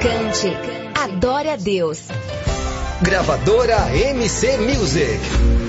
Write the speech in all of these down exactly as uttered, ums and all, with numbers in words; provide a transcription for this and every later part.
Cante, adore a Deus. Gravadora M C Music.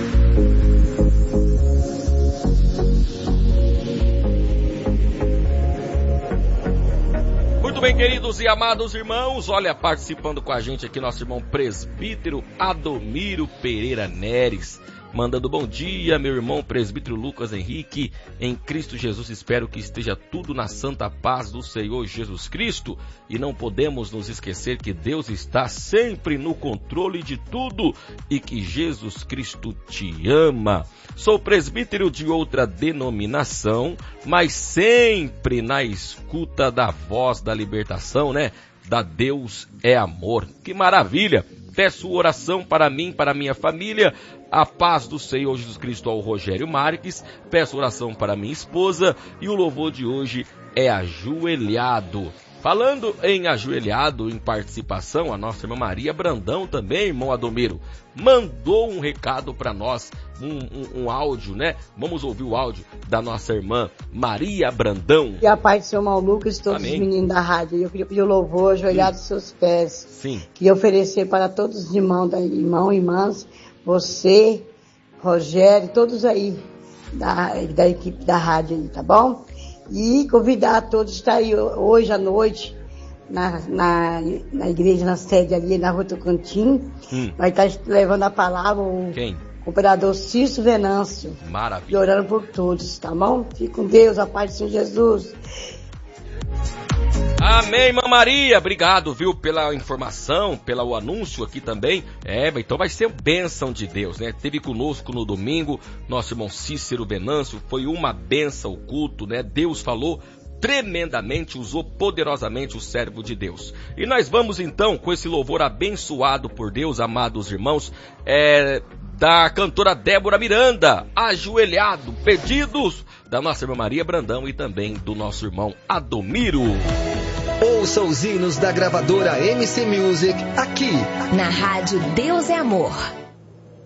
Muito bem, queridos e amados irmãos, olha, participando com a gente aqui nosso irmão presbítero Adomiro Pereira Neres, mandando bom dia, meu irmão presbítero Lucas Henrique, em Cristo Jesus espero que esteja tudo na santa paz do Senhor Jesus Cristo, e não podemos nos esquecer que Deus está sempre no controle de tudo e que Jesus Cristo te ama. Sou presbítero de outra denominação, mas sempre na escuta da voz da libertação, né? Da Deus é amor. Que maravilha! Peço oração para mim, para minha família, a paz do Senhor Jesus Cristo ao Rogério Marques, peço oração para minha esposa e o louvor de hoje é ajoelhado. Falando em ajoelhado, em participação, a nossa irmã Maria Brandão também, irmão Adomiro, mandou um recado para nós, um, um, um áudio, né? Vamos ouvir o áudio da nossa irmã Maria Brandão. E a paz do seu irmão Lucas e todos Amém. Os meninos da rádio. Eu queria pedir o louvor ajoelhado aos seus pés. Sim. Queria oferecer para todos os irmãos, irmãos e irmãs, você, Rogério, todos aí da, da equipe da rádio aí, tá bom? E convidar todos a estar aí hoje à noite na, na, na igreja, na sede ali, na Rua Tocantins. Hum. Vai estar levando a palavra o Quem? Operador Cício Venâncio. Maravilha. E orando por todos, tá bom? Fique com Deus, a paz do Senhor Jesus. Amém, irmã Maria, obrigado, viu, pela informação, pelo anúncio aqui também. É, então vai ser bênção de Deus, né? Teve conosco no domingo, nosso irmão Cícero Venâncio, foi uma bênção o culto, né? Deus falou tremendamente, usou poderosamente o servo de Deus. E nós vamos então, com esse louvor abençoado por Deus, amados irmãos, é, da cantora Débora Miranda, ajoelhado, pedidos da nossa irmã Maria Brandão e também do nosso irmão Adomiro. Ouça os hinos da gravadora M C Music aqui na rádio Deus é Amor.